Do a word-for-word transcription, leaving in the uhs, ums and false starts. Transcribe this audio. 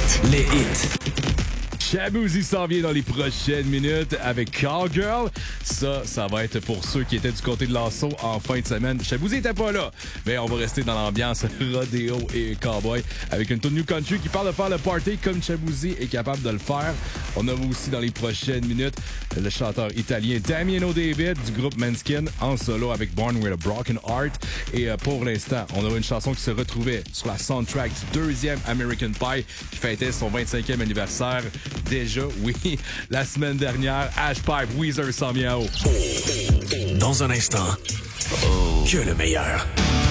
Les hits. Shaboozey s'en vient dans les prochaines minutes avec Cowgirl. Ça, ça va être pour ceux qui étaient du côté de l'assaut en fin de semaine. Shaboozey était pas là, mais on va rester dans l'ambiance rodéo et cowboy avec une tune New Country qui parle de faire le party comme Shaboozey est capable de le faire. On a aussi dans les prochaines minutes le chanteur italien Damiano David du groupe Manskin en solo avec Born with a Broken Heart. Et euh, pour l'instant, on a une chanson qui se retrouvait sur la soundtrack du deuxième American Pie qui fêtait son vingt-cinquième anniversaire. Déjà, oui, la semaine dernière, Ashpipe Weezer s'en vient haut. Dans un instant, que le meilleur.